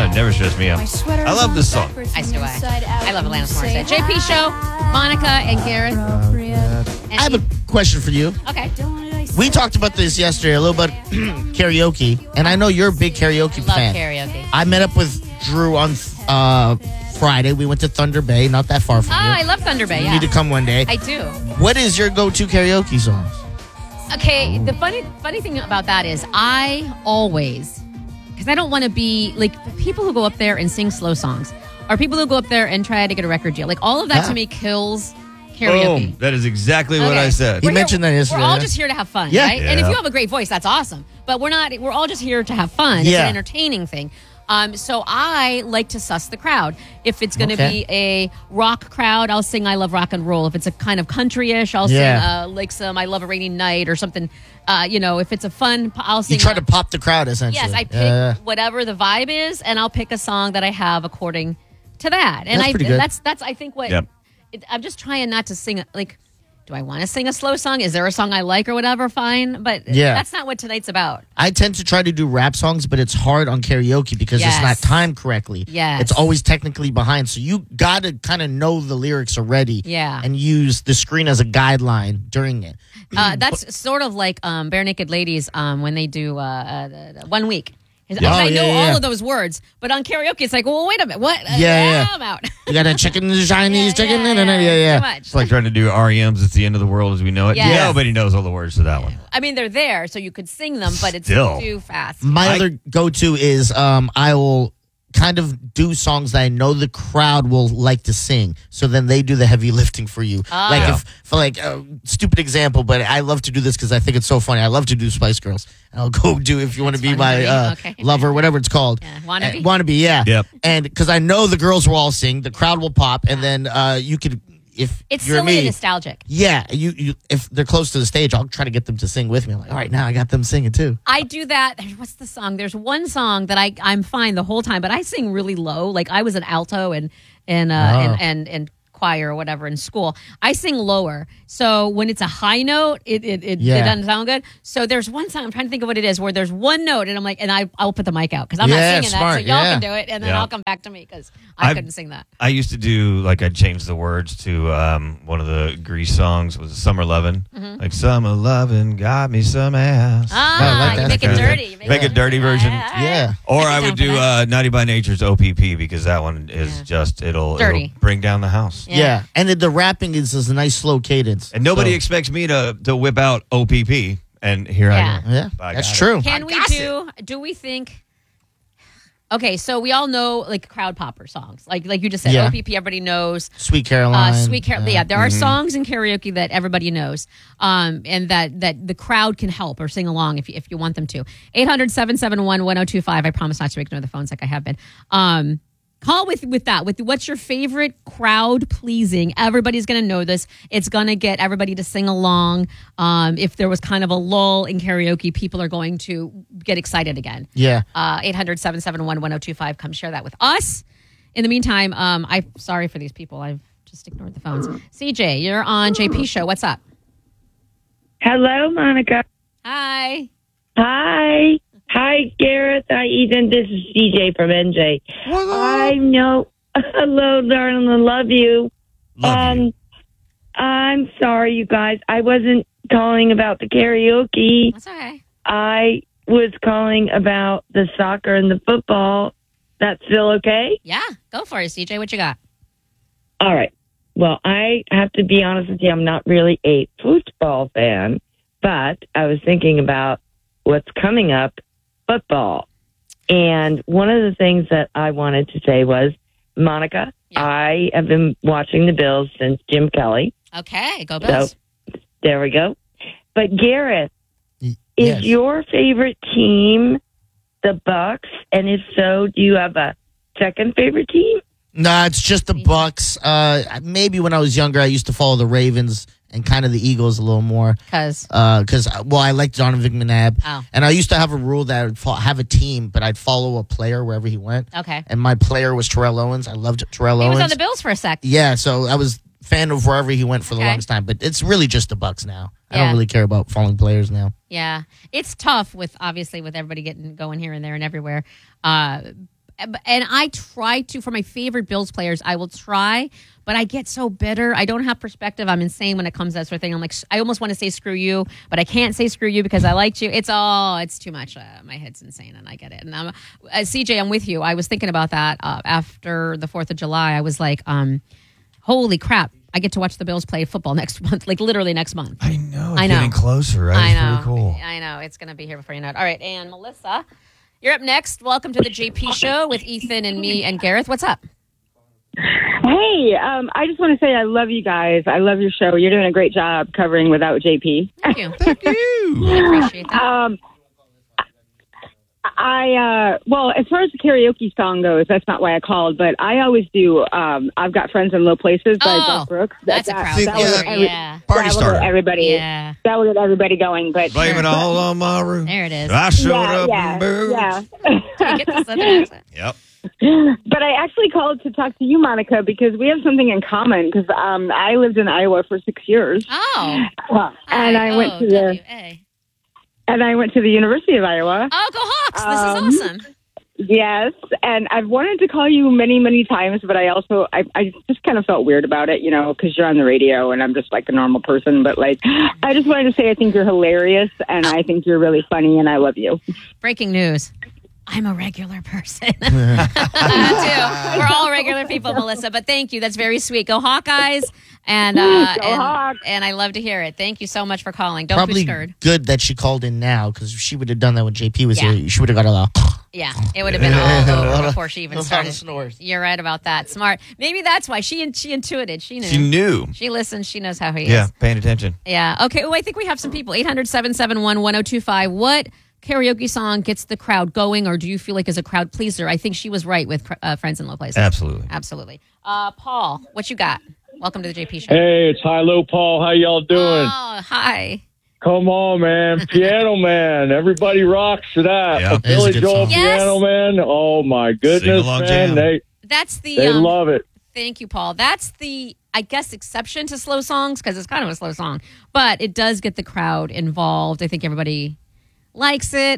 It never stressed me out. I love this song. I do. I love Alanis Morissette. JP Show, Monica and Gareth. I have a question for you. Okay. We talked about this yesterday, a little bit karaoke, and I know you're a big karaoke Love fan. karaoke. I met up with Drew on Friday. We went to Thunder Bay, not that far from Oh, here. I love Thunder Bay. You Yeah. need to come one day. I do. What is your go-to karaoke songs? Okay, the funny thing about that is I always, because I don't want to be like the people who go up there and sing slow songs, or people who go up there and try to get a record deal. Like all of that to me kills karaoke. Boom. That is exactly what Okay. I said. He We're mentioned that yesterday. We're all yeah. just here to have fun, Yeah. right? And if Yeah. you have a great voice, that's awesome. But we're all just here to have fun. It's Yeah. an entertaining thing. So I like to suss the crowd. If it's going to Okay. be a rock crowd, I'll sing I Love Rock and Roll. If it's a kind of country-ish, I'll Yeah. sing like some I Love a Rainy Night or something. If it's a fun, I'll sing. You try to pop the crowd, essentially. Yes, I pick whatever the vibe is, and I'll pick a song that I have according to that. And That's pretty good. that's I think what Yep. I'm just trying not to sing like. Do I want to sing a slow song? Is there a song I like or whatever? Fine, but Yeah. that's not what tonight's about. I tend to try to do rap songs, but it's hard on karaoke because it's not Yes. timed correctly. Yes. It's always technically behind. So you got to kind of know the lyrics already. Yeah. And use the screen as a guideline during it. That's sort of like Bare Naked Ladies when they do the 1 week. Yeah. I Oh, know yeah, all yeah. of those words, but on karaoke, it's like, well, wait a minute, what? Yeah. I'm out. You got a chicken, the Chinese chicken. yeah, Yeah. Too much. It's like trying to do REM's It's the End of the World as we know it. Yeah. Nobody knows all the words to that one. I mean, they're there, so you could sing them, but it's Still. too fast. My other go-to is I will kind of do songs that I know the crowd will like to sing. So then they do the heavy lifting for you. Like if for like a stupid example, but I love to do this because I think it's so funny. I love to do Spice Girls. And I'll go do If You Want to Be funny My to me. Okay. Lover, whatever it's called. Yeah, Wannabe? Wannabe, yeah. Yep. And because I know the girls will all sing, the crowd will pop, and then you could, if It's you're silly me, and nostalgic. yeah, you if they're close to the stage, I'll try to get them to sing with me. I'm like, all right, now I got them singing too. I do that. What's the song? There's one song that I'm fine the whole time, but I sing really low. Like I was an alto and choir or whatever in school. I sing lower, so when it's a high note, it doesn't sound good. So there's one song I'm trying to think of what it is where there's one note, and I'm like, and I'll put the mic out because I'm not Yeah, singing that, smart, so y'all yeah. can do it, and then Yeah. I'll come back to me because I couldn't sing that. I used to do like I'd change the words to one of the Grease songs was Summer Lovin'. Like Summer Lovin' got me some ass. I like You that. make it Kind of dirty. thing. Make a dirty version. Yeah. Or I'd be I would down for do that. Naughty by Nature's OPP because that one is just it'll Dirty. bring down the house. Yeah, and the rapping is a nice slow cadence. And nobody So- expects me to whip out OPP, and here Yeah. I go. Yeah, I that's got it. true. Can we do we think? Okay, so we all know like crowd popper songs, like you just said, Yeah. OPP. Everybody knows. Sweet Caroline. Sweet Caroline. Yeah, there are songs in karaoke that everybody knows, and that the crowd can help or sing along if you want them to. 800-771-1025. I promise not to ignore the phones like I have been. Call with that. With what's your favorite crowd pleasing? Everybody's going to know this. It's going to get everybody to sing along. If there was kind of a lull in karaoke, people are going to get excited again. Yeah. 800-771-1025. Come share that with us. In the meantime, I'm sorry for these people. I've just ignored the phones. CJ, you're on JP Show. What's up? Hello, Monica. Hi. Hi. Hi, Gareth. Hi, Ethan. This is CJ from NJ. I know. Hello, darling. I love you. Love you. I'm sorry, you guys. I wasn't calling about the karaoke. That's okay. I was calling about the soccer and the football. That's still okay? Yeah, go for it, CJ. What you got? All right. Well, I have to be honest with you. I'm not really a football fan, but I was thinking about what's coming up, football. And one of the things that I wanted to say was, Monica, Yeah. I have been watching the Bills since Jim Kelly. Okay, go Bills. So there we go. But Gareth, is Yes. your favorite team the Bucks? And if so, do you have a second favorite team? Nah, it's just the Bucks. Maybe when I was younger, I used to follow the Ravens and kind of the Eagles a little more. Because I liked Donovan McNabb. Oh. And I used to have a rule that I would have a team, but I'd follow a player wherever he went. okay, And my player was Terrell Owens. I loved Terrell he Owens. was on the Bills for a sec. Yeah, so I was a fan of wherever he went for the Okay. longest time. But it's really just the Bucks now. I Yeah. don't really care about following players now. Yeah, it's tough with everybody getting going here and there and everywhere. and I try to, for my favorite Bills players, I will try, but I get so bitter. I don't have perspective. I'm insane when it comes to that sort of thing. I'm like, I almost want to say screw you, but I can't say screw you because I liked you. It's too much. My head's insane, and I get it. And CJ, I'm with you. I was thinking about that after the 4th of July. I was like, holy crap. I get to watch the Bills play football next month, like literally next month. I know. It's getting closer, right? I know. It's pretty cool. I know. It's going to be here before you know it. All right. And Melissa, you're up next. Welcome to the JP Show with Ethan and me and Gareth. What's up? Hey, I just want to say I love you guys. I love your show. You're doing a great job covering without JP. Thank you. Thank you. I appreciate that. Well, as far as the karaoke song goes, that's not why I called, but I always do. I've Got Friends in Low Places by Garth Brooks. That's a crowd that pleaser. will Party that will starter. get everybody. Yeah. That will get everybody going. But Blame it all on my room. There it is. I showed up and booed. yeah. You get the Southern accent. Yep. But I actually called to talk to you, Monica, because we have something in common. Because I lived in Iowa for 6 years. Oh. And I went to IOWA. I went to the University of Iowa. Oh, go Hawks. This is awesome. Yes, and I've wanted to call you many, many times, but I just kind of felt weird about it, because you're on the radio and I'm just like a normal person. But I just wanted to say I think you're hilarious and I think you're really funny and I love you. Breaking news. I'm a regular person. Too. We're all regular people, Melissa. But thank you. That's very sweet. Go Hawkeyes. And Hawks. and I love to hear it. Thank you so much for calling. Don't Probably be scared. good that she called in now, because if she would have done that when JP was Yeah. here, she would have got a lot. Yeah, it would have been all over before she even A lot of started. snores. You're right about that. Smart. Maybe that's why she intuited. She knew. She knew. She listens. She knows how he Yeah, is. paying attention. Yeah. Okay. Oh, I think we have some people. 800-771-1025. What karaoke song gets the crowd going, or do you feel like is a crowd pleaser? I think she was right with Friends in Low Places. Absolutely. Absolutely. Paul, what you got? Welcome to the JP Show. Hey, it's Hi-Lo Paul. How y'all doing? Oh, hi. Come on, man. Piano Man. Everybody rocks to that. Yeah. A Billy It's a good Joel song. Yes. Piano Man. Oh, my goodness, Sing-along man. jam. That's the. They love it. Thank you, Paul. That's the, I guess, exception to slow songs because it's kind of a slow song, but it does get the crowd involved. I think everybody likes it.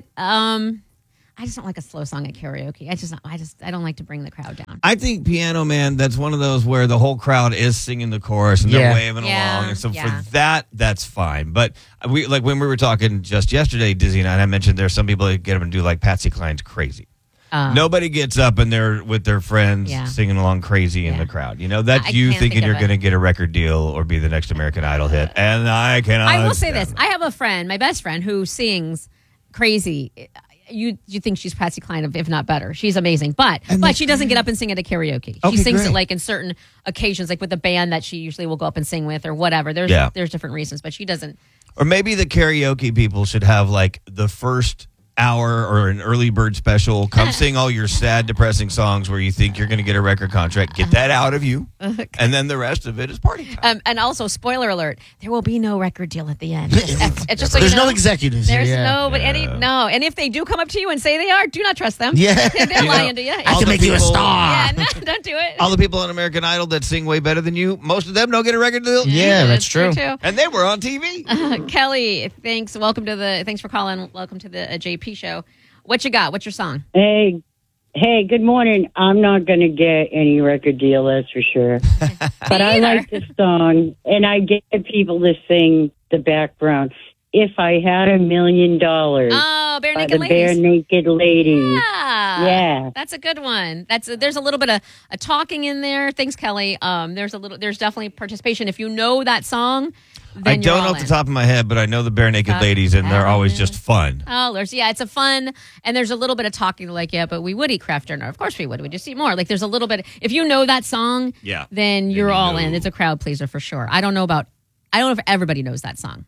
I just don't like a slow song at karaoke. I don't like to bring the crowd down. I think Piano Man, that's one of those where the whole crowd is singing the chorus and they're Yeah. waving Yeah, along. And so yeah. for that, that's fine. But we when we were talking just yesterday, Dizzy and I mentioned there's some people that get up and do like Patsy Cline's Crazy. Nobody gets up and they're with their friends Yeah. singing along crazy in Yeah. the crowd. That's I you can't thinking think you're of going to it. get a record deal or be the next American Idol hit. And I cannot. I will say stand this. it. I have a friend, my best friend, who sings crazy. You think she's Patsy Cline, if not better. She's amazing. But she doesn't get up and sing at a karaoke. Okay, She sings great. it like in certain occasions, like with a band that she usually will go up and sing with or whatever. There's different reasons, but she doesn't. Or maybe the karaoke people should have like the first hour or an early bird special. Come sing all your sad, depressing songs where you think you're going to get a record contract. Get that out of you. And then the rest of it is party time. And also, spoiler alert, there will be no record deal at the end. It's just so There's you know, no executives. There's here, yeah. no. And if they do come up to you and say they are, do not trust them. Yeah. They're lying to you. I All can the make you a people- star. Yeah, no, don't do it. All the people on American Idol that sing way better than you, most of them don't get a record deal. Yeah, that's true. too. And they were on TV. Kelly, thanks. Thanks for calling. Welcome to the JP Show. What you got? What's your song? Hey, good morning. I'm not going to get any record deal, that's for sure. But I like this song, and I get people to sing the background. If I Had $1 Million Oh, Bare by Naked the Bare Ladies. Naked Ladies. Yeah, that's a good one. There's a little bit of a talking in there. Thanks, Kelly. There's definitely participation. If you know that song, then I don't know all off the in. top of my head, but I know the Bare Naked Ladies, and they're always just fun. Oh, it's a fun, and there's a little bit of talking but we would eat Kraft dinner. Of course we would. We'd just eat more. Like there's a little bit, if you know that song, then you're all in. It's a crowd pleaser for sure. I don't know if everybody knows that song.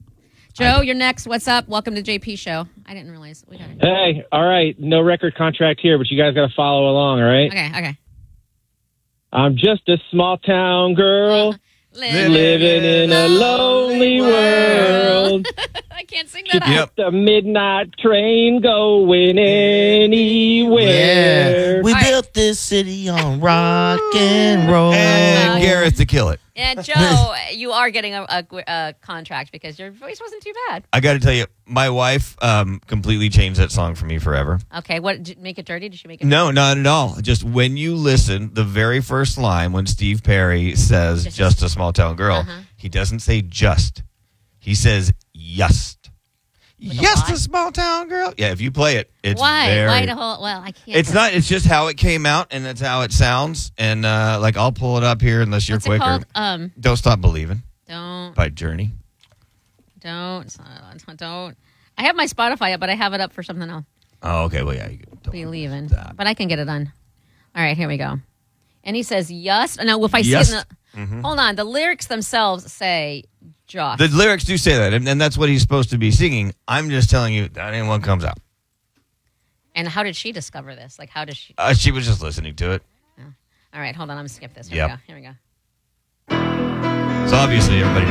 Joe, you're next. What's up? Welcome to the JP Show. I didn't realize. We got it. Hey, all right. No record contract here, but you guys got to follow along, all right? Okay. I'm just a small town girl living in a lonely world. I can't sing that. Yep. The midnight train going anywhere. We All right. built this city on rock and roll. And Gareth to kill it. And Joe, you are getting a contract because your voice wasn't too bad. I got to tell you, my wife completely changed that song for me forever. Okay, what did you make it dirty? Did she make it? No, not at all. Just when you listen, the very first line when Steve Perry says "just a small town girl," he doesn't say "just." He says "yust." Yes, a small town girl. Yeah, if you play it, it's Why? Why the whole? Well, I can't. It's not. It's just how it came out, and that's how it sounds. And like, I'll pull it up here unless you're What's it quicker. called? Don't Stop Believing Don't. by Journey. Don't. I have my Spotify up, but I have it up for something else. Oh, okay. Well, yeah. You don't Believing, that. but I can get it done. All right, here we go. And he says yes. Now, if I see Yes. it, hold on. The lyrics themselves say just. The lyrics do say that, and that's what he's supposed to be singing. I'm just telling you that ain't what comes out. And how did she discover this? Like, how does she? She was just listening to it. All right, hold on. I'm gonna skip this. Yep. Here we go. So obviously everybody